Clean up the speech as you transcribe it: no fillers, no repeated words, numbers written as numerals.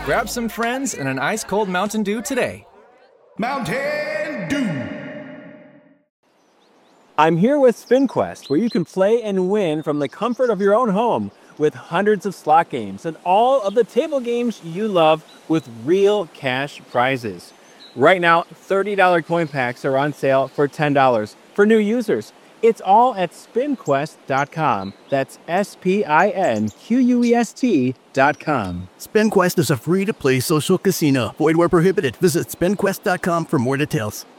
Grab some friends and an ice-cold Mountain Dew today. Mountain Dew. I'm here with SpinQuest, where you can play and win from the comfort of your own home with hundreds of slot games and all of the table games you love with real cash prizes. Right now, $30 coin packs are on sale for $10 for new users. It's all at spinquest.com. That's SPINQUEST.com. SpinQuest is a free-to-play social casino. Void where prohibited. Visit spinquest.com for more details.